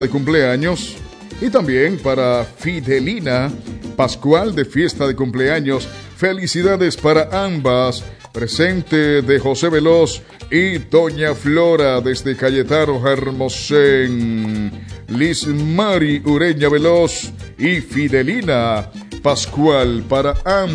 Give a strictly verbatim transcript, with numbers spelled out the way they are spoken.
de cumpleaños. Y también para Fidelina Pascual de fiesta de cumpleaños. Felicidades para ambas. Presente de José Veloz y Doña Flora desde Cayetano Hermosén. Liz Mari Ureña Veloz y Fidelina Pascual para ambas.